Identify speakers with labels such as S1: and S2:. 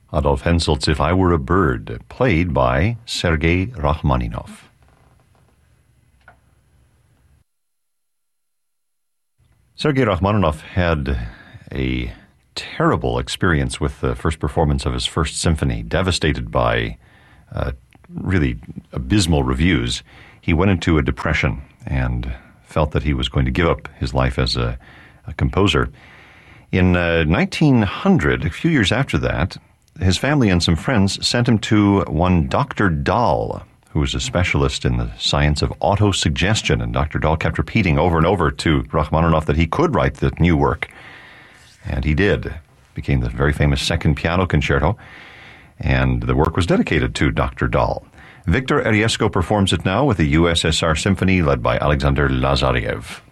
S1: Adolf Henselt's If I Were a Bird, played by Sergei Rachmaninoff. Sergei Rachmaninoff had a terrible experience with the first performance of his First Symphony, devastated by really abysmal reviews. He went into a depression and felt that he was going to give up his life as a composer. In 1900, a few years after that, his family and some friends sent him to one Dr. Dahl, who was a specialist in the science of autosuggestion. And Dr. Dahl kept repeating over and over to Rachmaninoff that he could write the new work. And he did. Became the very famous Second Piano Concerto. And the work was dedicated to Dr. Dahl. Victor Eriesko performs it now with the USSR Symphony led by Alexander Lazarev.